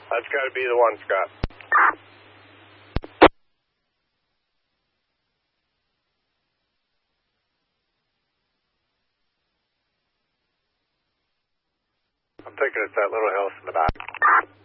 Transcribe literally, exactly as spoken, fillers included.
That's got to be the one, Scott. I'm thinking it's that little house in the back.